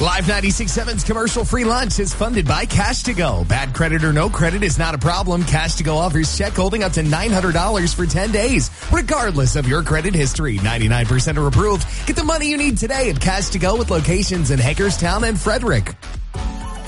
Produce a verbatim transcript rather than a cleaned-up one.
Live ninety-six point seven's commercial-free lunch is funded by Cash to Go. Bad credit or no credit is not a problem. Cash to Go offers check holding up to nine hundred dollars for ten days, regardless of your credit history. ninety-nine percent are approved. Get the money you need today at Cash to Go with locations in Hagerstown and Frederick.